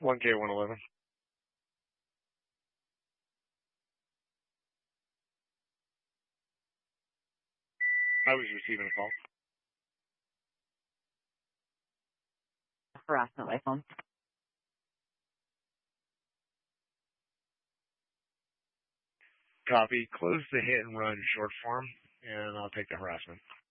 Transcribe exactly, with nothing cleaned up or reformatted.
one K one eleven. I was receiving a call. Harassment by phone. Copy. Close the hit and run short form, and I'll take the harassment.